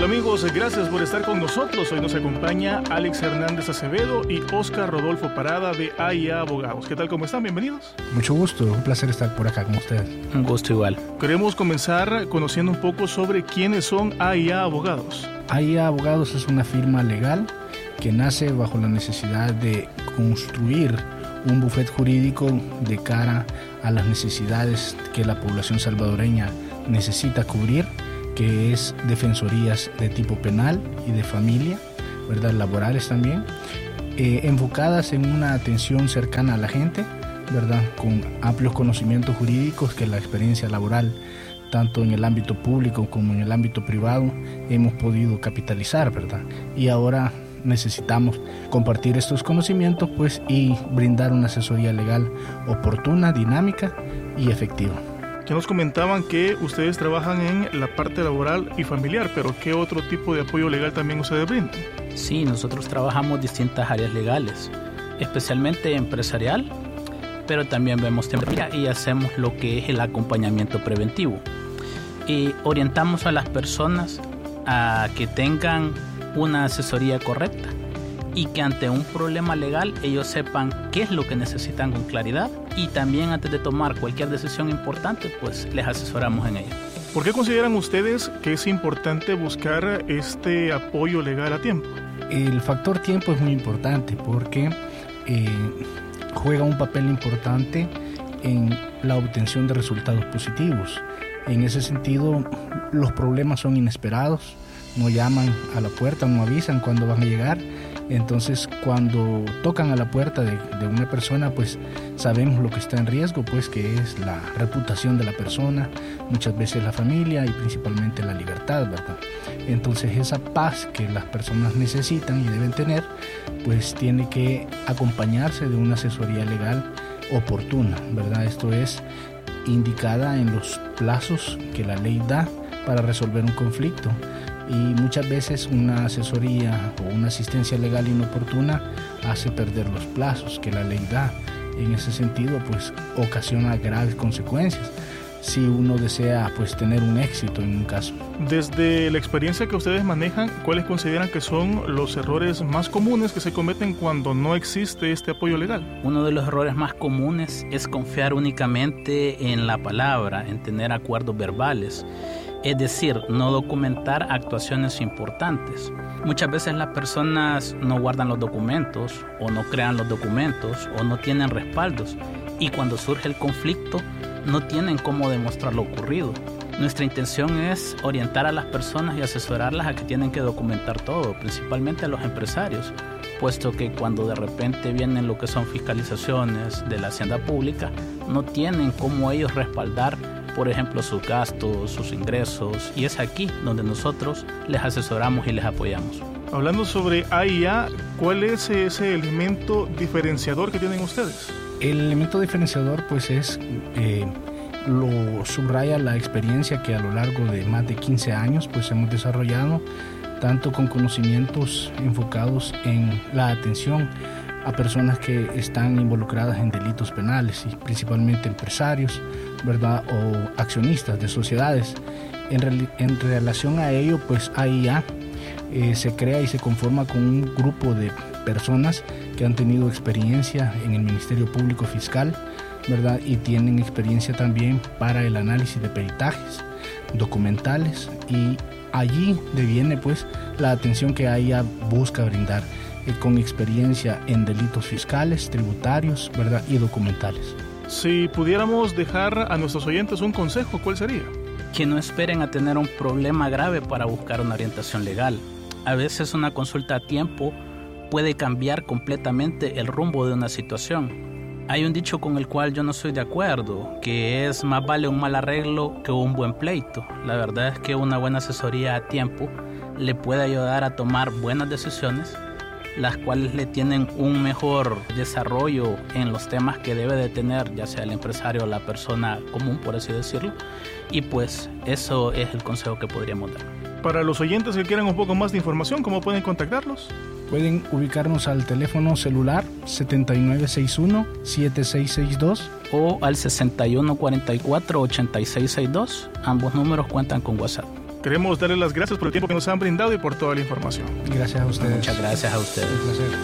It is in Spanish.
Hola amigos, gracias por estar con nosotros. Hoy nos acompaña Alex Hernández Acevedo y Oscar Rodolfo Parada de AIA Abogados. ¿Qué tal? ¿Cómo están? Bienvenidos. Mucho gusto, un placer estar por acá con ustedes. Un gusto igual. Queremos comenzar conociendo un poco sobre quiénes son AIA Abogados. AIA Abogados es una firma legal que nace bajo la necesidad de construir un bufete jurídico de cara a las necesidades que la población salvadoreña necesita cubrir, que es defensorías de tipo penal y de familia, ¿verdad? Laborales también, enfocadas en una atención cercana a la gente, ¿verdad? Con amplios conocimientos jurídicos que la experiencia laboral, tanto en el ámbito público como en el ámbito privado, hemos podido capitalizar, ¿verdad? Y ahora necesitamos compartir estos conocimientos, pues, y brindar una asesoría legal oportuna, dinámica y efectiva. Ya nos comentaban que ustedes trabajan en la parte laboral y familiar, pero ¿qué otro tipo de apoyo legal también ustedes brindan? Sí, nosotros trabajamos distintas áreas legales, especialmente empresarial, pero también vemos temporalidad y hacemos lo que es el acompañamiento preventivo. Y orientamos a las personas a que tengan una asesoría correcta y que ante un problema legal ellos sepan qué es lo que necesitan con claridad, y también antes de tomar cualquier decisión importante, pues les asesoramos en ella. ¿Por qué consideran ustedes que es importante buscar este apoyo legal a tiempo? El factor tiempo es muy importante porque juega un papel importante en la obtención de resultados positivos. En ese sentido, los problemas son inesperados, no llaman a la puerta, no avisan cuándo van a llegar. Entonces, cuando tocan a la puerta de una persona, pues sabemos lo que está en riesgo, pues que es la reputación de la persona, muchas veces la familia y principalmente la libertad, ¿verdad? Entonces, esa paz que las personas necesitan y deben tener, pues tiene que acompañarse de una asesoría legal oportuna, ¿verdad? Esto es indicada en los plazos que la ley da para resolver un conflicto. Y muchas veces una asesoría o una asistencia legal inoportuna hace perder los plazos que la ley da. En ese sentido, pues ocasiona graves consecuencias si uno desea, pues, tener un éxito en un caso. Desde la experiencia que ustedes manejan, ¿cuáles consideran que son los errores más comunes que se cometen cuando no existe este apoyo legal? Uno de los errores más comunes es confiar únicamente en la palabra, en tener acuerdos verbales. Es decir, no documentar actuaciones importantes. Muchas veces las personas no guardan los documentos o no crean los documentos o no tienen respaldos, y cuando surge el conflicto no tienen cómo demostrar lo ocurrido. Nuestra intención es orientar a las personas y asesorarlas a que tienen que documentar todo, principalmente a los empresarios, puesto que cuando de repente vienen lo que son fiscalizaciones de la hacienda pública, no tienen cómo ellos respaldar, por ejemplo, sus gastos, sus ingresos, y es aquí donde nosotros les asesoramos y les apoyamos. Hablando sobre AIA, ¿cuál es ese elemento diferenciador que tienen ustedes? El elemento diferenciador, pues, lo subraya la experiencia que a lo largo de más de 15 años pues hemos desarrollado, tanto con conocimientos enfocados en la atención a personas que están involucradas en delitos penales, y principalmente empresarios, ¿verdad? O accionistas de sociedades. En relación a ello, pues AIA se crea y se conforma con un grupo de personas que han tenido experiencia en el Ministerio Público Fiscal, ¿verdad? Y tienen experiencia también para el análisis de peritajes documentales, y allí deviene pues la atención que AIA busca brindar, con experiencia en delitos fiscales, tributarios, ¿verdad? Y documentales. Si pudiéramos dejar a nuestros oyentes un consejo, ¿cuál sería? Que no esperen a tener un problema grave para buscar una orientación legal. A veces una consulta a tiempo puede cambiar completamente el rumbo de una situación. Hay un dicho con el cual yo no estoy de acuerdo, que es: más vale un mal arreglo que un buen pleito. La verdad es que una buena asesoría a tiempo le puede ayudar a tomar buenas decisiones, las cuales le tienen un mejor desarrollo en los temas que debe de tener, ya sea el empresario o la persona común, por así decirlo. Y pues eso es el consejo que podríamos dar. Para los oyentes que quieran un poco más de información, ¿cómo pueden contactarlos? Pueden ubicarnos al teléfono celular 7961-7662 o al 6144-8662. Ambos números cuentan con WhatsApp. Queremos darles las gracias por el tiempo que nos han brindado y por toda la información. Gracias a ustedes. Muchas gracias a ustedes. Un placer.